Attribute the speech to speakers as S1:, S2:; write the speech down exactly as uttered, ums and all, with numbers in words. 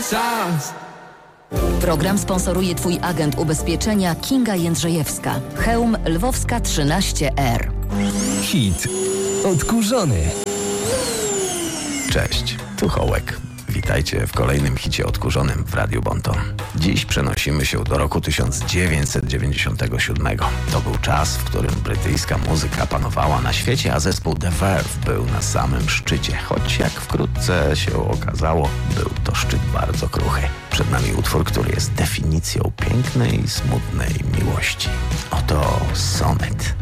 S1: Czas.
S2: Program sponsoruje Twój agent ubezpieczenia Kinga Jędrzejewska. Chełm Lwowska trzynaście R.
S3: Hit odkurzony.
S4: Cześć, tu Hołek. Witajcie w kolejnym hicie odkurzonym w Radiu Bonton. Dziś przenosimy się do roku tysiąc dziewięćset dziewięćdziesiątego siódmego. To był czas, w którym brytyjska muzyka panowała na świecie, a zespół The Verve był na samym szczycie. Choć jak wkrótce się okazało, był to szczyt bardzo kruchy. Przed nami utwór, który jest definicją pięknej i smutnej miłości. Oto Sonet.